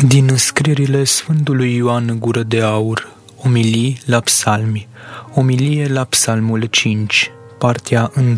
Din scrierile Sfântului Ioan Gură de Aur, omilii la psalmi, omilie la psalmul 5, partea 1.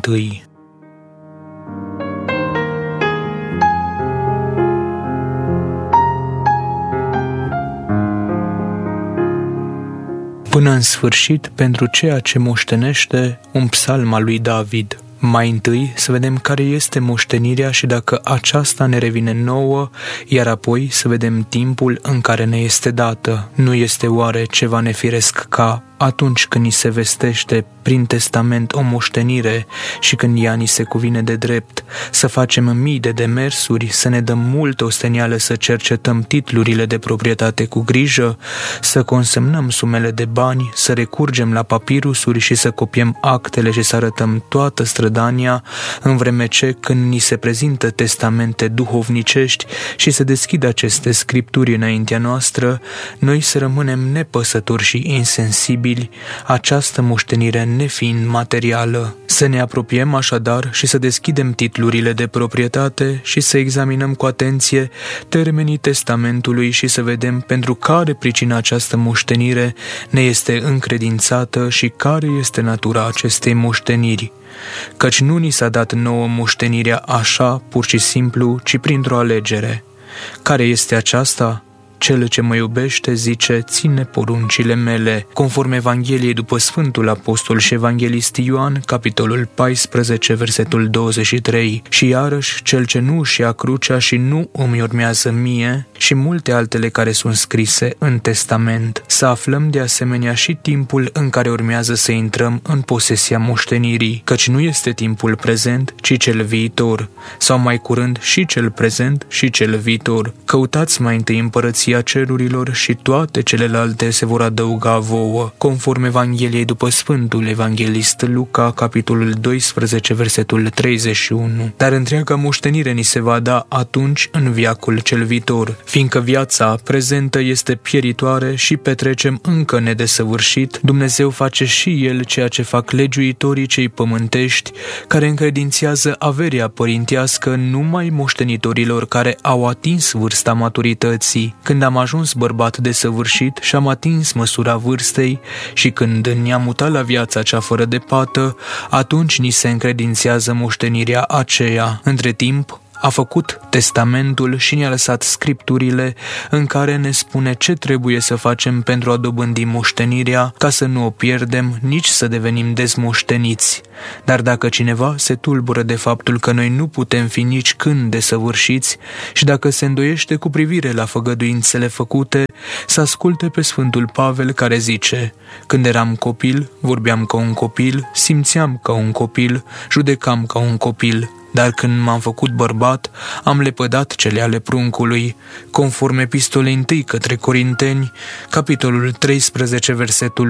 Până în sfârșit, pentru ceea ce moștenește, un psalm al lui David. Mai întâi să vedem care este moștenirea și dacă aceasta ne revine nouă, iar apoi să vedem timpul în care ne este dată. Nu este oare ceva nefiresc ca, atunci când ni se vestește prin testament o moștenire și când ea ni se cuvine de drept, să facem mii de demersuri, să ne dăm multă ostenială să cercetăm titlurile de proprietate cu grijă, să consemnăm sumele de bani, să recurgem la papirusuri și să copiem actele și să arătăm toată strădania, în vreme ce, când ni se prezintă testamente duhovnicești și se deschid aceste scripturi înaintea noastră, noi să rămânem nepăsători și insensibili, această moștenire nefiind materială. Să ne apropiem așadar și să deschidem titlurile de proprietate și să examinăm cu atenție termenii testamentului și să vedem pentru care pricină această moștenire ne este încredințată și care este natura acestei moșteniri. Căci nu ni s-a dat nouă moștenirea așa, pur și simplu, ci printr-o alegere. Care este aceasta? Cel ce mă iubește, zice, ține poruncile mele, conform Evangheliei după Sfântul Apostol și Evanghelist Ioan, capitolul 14, versetul 23. Și iarăși, cel ce nu își ia crucea și nu îmi urmează mie, și multe altele care sunt scrise în testament. Să aflăm de asemenea și timpul în care urmează să intrăm în posesia moștenirii, căci nu este timpul prezent, ci cel viitor, sau mai curând și cel prezent și cel viitor. Căutați mai întâi împărăția cerurilor și toate celelalte se vor adăuga vouă, conform Evangheliei după Sfântul Evanghelist Luca, capitolul 12, versetul 31. Dar întreaga moștenire ni se va da atunci în veacul cel viitor, fiindcă viața prezentă este pieritoare și petrecem încă nedesăvârșit, Dumnezeu face și El ceea ce fac legiuitorii cei pământești, care încredințează averea părintească numai moștenitorilor care au atins vârsta maturității. Când am ajuns bărbat desăvârșit și am atins măsura vârstei și când ne-am mutat la viața cea fără de pată, atunci ni se încredințează moștenirea aceea. Între timp, a făcut testamentul și ne-a lăsat scripturile în care ne spune ce trebuie să facem pentru a dobândi moștenirea, ca să nu o pierdem, nici să devenim dezmoșteniți. Dar dacă cineva se tulbură de faptul că noi nu putem fi nici când desăvârșiți și dacă se îndoiește cu privire la făgăduințele făcute, să asculte pe Sfântul Pavel care zice: când eram copil, vorbeam ca un copil, simțeam ca un copil, judecam ca un copil. Dar când m-am făcut bărbat, am lepădat cele ale pruncului, conform epistolei 1 către Corinteni, capitolul 13, versetul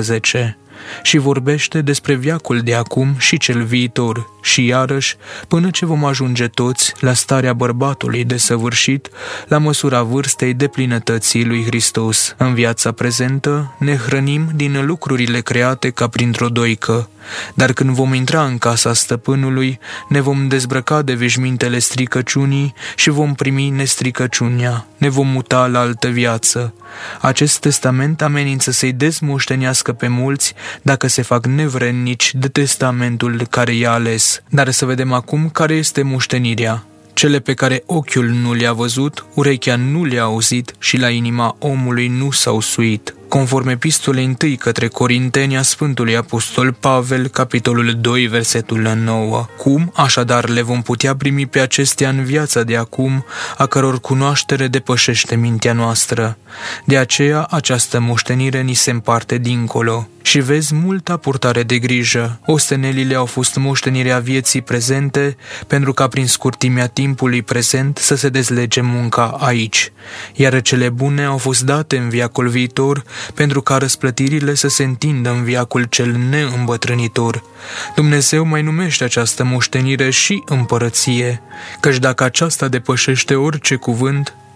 11. Și vorbește despre veacul de acum și cel viitor, și iarăși, până ce vom ajunge toți la starea bărbatului desăvârșit, la măsura vârstei deplinătății lui Hristos. În viața prezentă ne hrănim din lucrurile create ca printr-o doică, dar când vom intra în casa stăpânului, ne vom dezbrăca de veșmintele stricăciunii și vom primi nestricăciunea, ne vom muta la altă viață. Acest testament amenință să-i dezmoștenească pe mulți dacă se fac nevrednici de testamentul care i-a ales. Dar să vedem acum care este moștenirea. Cele pe care ochiul nu le-a văzut, urechea nu le-a auzit și la inima omului nu s-au suit. Conform epistolei 1 către Corinteni a Sfântului Apostol Pavel, capitolul 2, versetul 9. Cum, așadar, le vom putea primi pe acestea în viața de acum, a căror cunoaștere depășește mintea noastră? De aceea, această moștenire ni se împarte dincolo. Și vezi multa purtare de grijă. Ostenelile au fost moștenirea vieții prezente, pentru ca prin scurtimea timpului prezent să se dezlege munca aici. Iar cele bune au fost date în veacul viitor, pentru ca răsplătirile să se întindă în veacul cel neîmbătrânitor. Dumnezeu mai numește această moștenire și împărăție, căci dacă aceasta depășește orice cuvânt,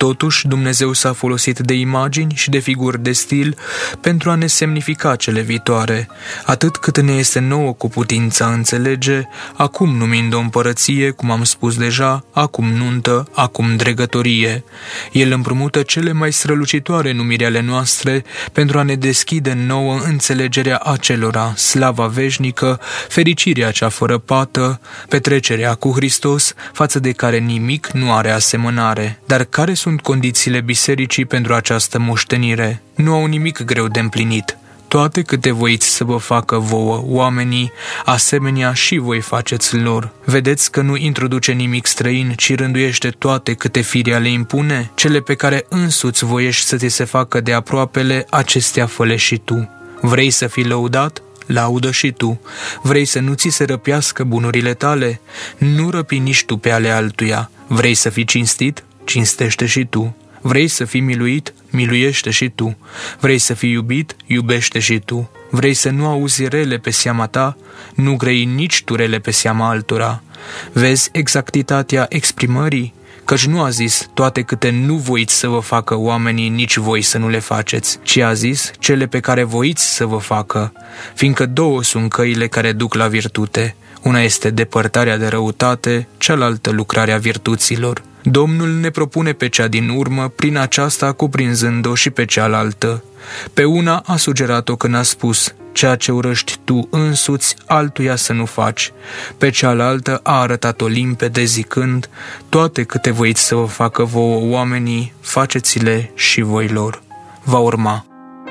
Totuși, Dumnezeu s-a folosit de imagini și de figuri de stil pentru a ne semnifica cele viitoare, atât cât ne este nouă cu putința înțelege, acum numind o împărăție, cum am spus deja, acum nuntă, acum dregătorie. El împrumută cele mai strălucitoare numiri ale noastre pentru a ne deschide nouă înțelegerea acelora, slava veșnică, fericirea cea fără pată, petrecerea cu Hristos, față de care nimic nu are asemănare. Dar care sunt condițiile bisericii pentru această moștenire? Nu au nimic greu de împlinit. Toate câte voiți să vă facă vouă oamenii, asemenea și voi faceți lor. Vedeți că nu introduce nimic străin, ci rânduiește toate câte firea le impune, cele pe care însuți voiești să ți se facă de aproapele, acestea fă-le și tu. Vrei să fii lăudat? Laudă și tu. Vrei să nu ți se răpească bunurile tale? Nu răpi nici tu pe ale altuia. Vrei să fii cinstit? Cinstește și tu. Vrei să fii miluit? Miluiește și tu. Vrei să fii iubit? Iubește și tu. Vrei să nu auzi rele pe seama ta? Nu grăi nici tu rele pe seama altora. Vezi exactitatea exprimării? Căci nu a zis toate câte nu voiți să vă facă oamenii, nici voi să nu le faceți, ci a zis cele pe care voiți să vă facă, fiindcă două sunt căile care duc la virtute. Una este depărtarea de răutate, cealaltă lucrarea virtuților. Domnul ne propune pe cea din urmă, prin aceasta cuprinzând-o și pe cealaltă. Pe una a sugerat-o când a spus: ceea ce urăști tu însuți, altuia să nu faci. Pe cealaltă a arătat-o limpede zicând: toate câte voiți să vă facă vouă oamenii, faceți-le și voi lor. Va urma.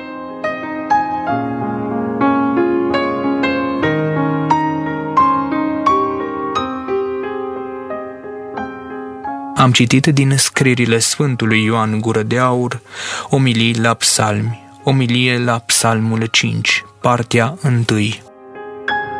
Am citit din scrierile Sfântului Ioan Gură de Aur, omilii la psalmi, omilie la psalmul 5, partea 1.